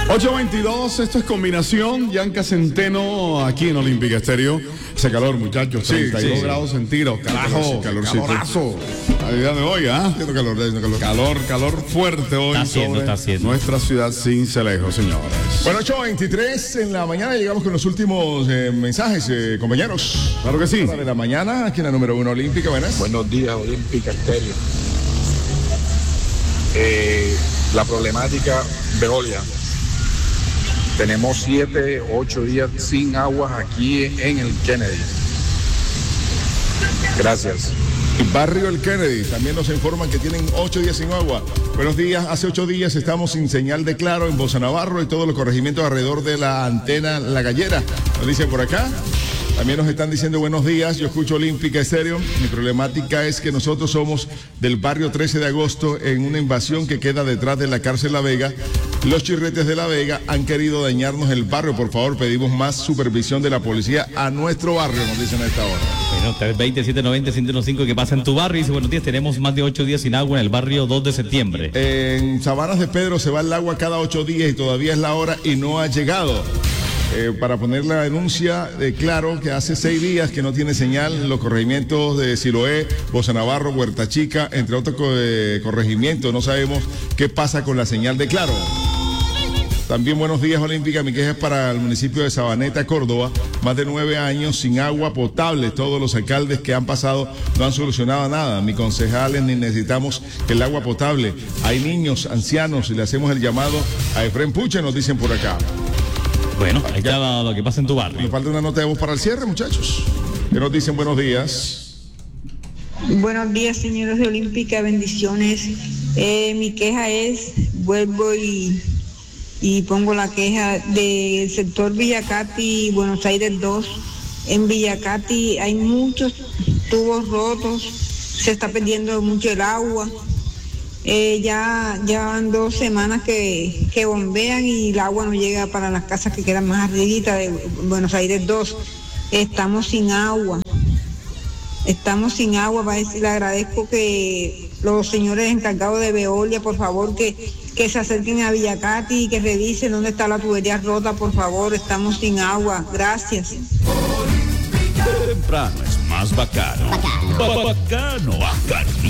8:22, esto es Combinación. Yanka Centeno aquí en Olímpica Estéreo. Hace calor, muchachos, 32 grados centígrados. Carajo, calorazo. A día de hoy, haciendo calor fuerte hoy está haciendo. Nuestra ciudad Sincelejo, señores. Bueno, 8:23 en la mañana, llegamos con los últimos mensajes, compañeros. Claro que sí. De la mañana, aquí en la número 1 Olímpica, buenas. Buenos días, Olímpica Estéreo. La problemática, Veolia. Tenemos 7, 8 días sin agua aquí en el Kennedy. Gracias. Barrio El Kennedy, también nos informan que tienen 8 días sin agua. Buenos días, hace 8 días estamos sin señal de Claro en Bosa Navarro y todos los corregimientos alrededor de la antena La Gallera. Nos dicen por acá. También nos están diciendo buenos días, yo escucho Olímpica Estéreo. Mi problemática es que nosotros somos del barrio 13 de agosto en una invasión que queda detrás de la cárcel La Vega. Los chirretes de La Vega han querido dañarnos el barrio. Por favor, pedimos más supervisión de la policía a nuestro barrio, nos dicen a esta hora. Bueno, 320-790-105 que pasa en tu barrio y dice, buenos días, tenemos más de 8 días sin agua en el barrio 2 de septiembre. En Sabanas de Pedro se va el agua cada 8 días y todavía es la hora y no ha llegado. Para poner la denuncia de Claro, que hace 6 días que no tiene señal en los corregimientos de Siloé, Bosa Navarro, Huerta Chica, entre otros corregimientos. No sabemos qué pasa con la señal de Claro. También buenos días, Olímpica. Mi queja es para el municipio de Sabaneta, Córdoba. Más de 9 años sin agua potable. Todos los alcaldes que han pasado no han solucionado nada. Mis concejales ni necesitamos el agua potable. Hay niños, ancianos, y le hacemos el llamado a Efrén Puche, nos dicen por acá. Bueno, ahí está lo que pasa en tu barrio. Nos falta una nota de voz para el cierre, muchachos. Que nos dicen buenos días. Buenos días, señores de Olímpica, bendiciones. Mi queja es, vuelvo y pongo la queja del sector Villacati, Buenos Aires 2. En Villacati hay muchos tubos rotos, se está perdiendo mucho el agua. Ya van 2 semanas que bombean y el agua no llega para las casas que quedan más arribita de Buenos Aires 2. Estamos sin agua, para decir, le agradezco que los señores encargados de Veolia, por favor, que se acerquen a Villacati y que revisen dónde está la tubería rota, por favor, estamos sin agua, gracias. Temprano es más bacano. Bacano.